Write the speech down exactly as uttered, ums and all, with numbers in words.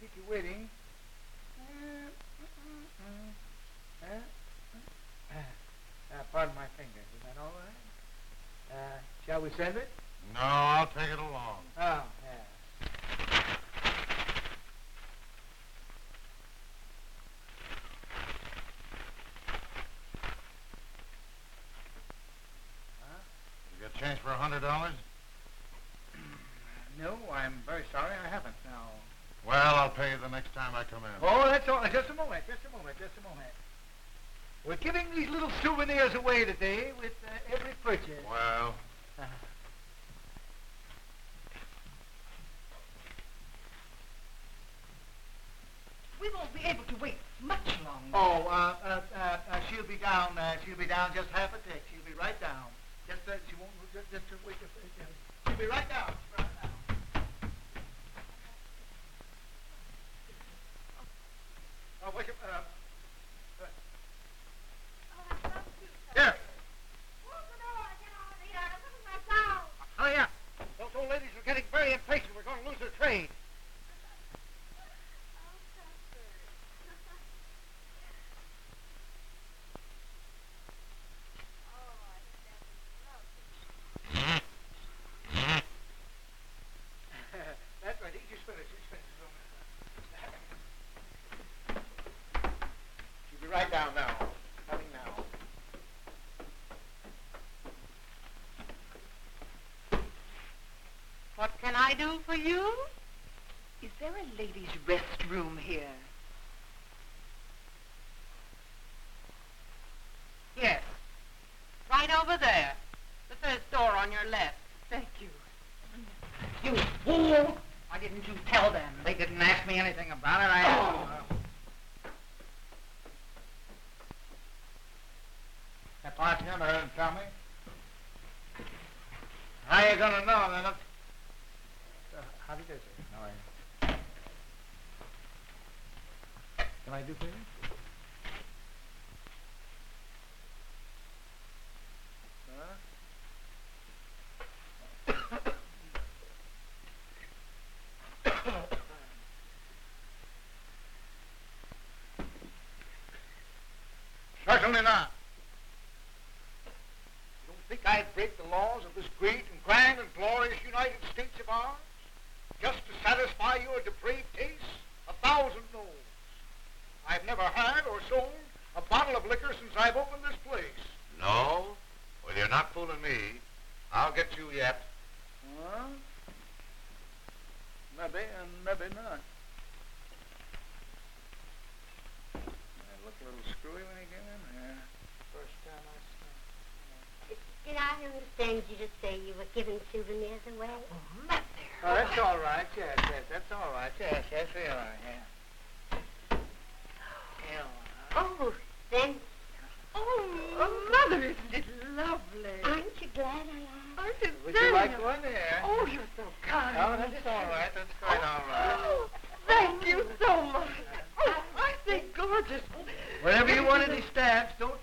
keep you waiting. Uh, uh, pardon my fingers. Is that all right? Uh, shall we send it? No, I'll take it along. Oh, yeah. Huh? You got change for a hundred dollars? No, I'm very sorry. I haven't now. Well, I'll pay you the next time I come in. Oh, that's all. Just a moment. Just a moment. Just a moment. We're giving these little souvenirs away today with uh, every purchase. Well, Uh, We won't be able to wait much longer. oh, uh, uh, uh, uh, she'll be down. Uh, she'll be down just half a tick. She'll be right down. Just uh, she won't. Just, just uh, wait. Uh, she'll be right down. Right down. Oh, wait. Uh, Here. Oh, yeah. Those old ladies are getting very impatient. We're going to lose their trade. That's right. Eat your spinach. Eat your spinach. She'll be right down now. Coming now. What can I do for you? Is there a ladies' restroom here? Yes. Right over there. The first door on your left. Thank you. You fool! Why didn't you tell them? They didn't ask me anything about it. I. Oh. That bartender didn't tell me. How you gonna know? Then? Uh, how do you do, sir? How are you? Can I do for you? Certainly not. You don't think I'd break the laws of this great and grand and glorious United States of ours just to satisfy your depraved taste? A thousand no's. I've never had or sold a bottle of liquor since I've opened this place. no? Well, you're not fooling me. I'll get you yet. Huh? Maybe and maybe not. I look a little screwy when he came in here. First time I saw him. Did I understand you to say you were giving souvenirs away? Oh, Mother. Oh, that's all right. Yes, yes, that's all right. Yes, yes, we are. Yeah. Yeah. Oh, thank Oh, Mother, isn't it lovely? Aren't you glad I asked? Aren't you Would very you like nice? one there? Oh, you're so kind. Oh, that's all right. That's quite all right. Oh, thank you so much. Oh, I think gorgeous. Whenever you want any stamps, don't